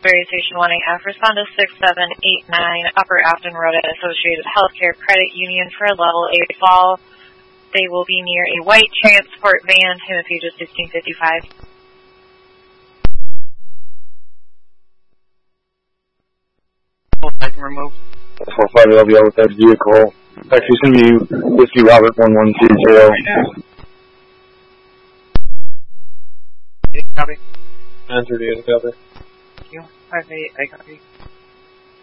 Roxbury Station 1AF. Respond to 6789 Upper Afton Road at Associated Healthcare Credit Union for a level 8 fall. They will be near a white transport van, Timothy just 1655. I can remove. 450 LBL with that vehicle. Actually, it's going to be Whiskey Robert 1120. Copy. Answer the other. Thank you. 58, I copy.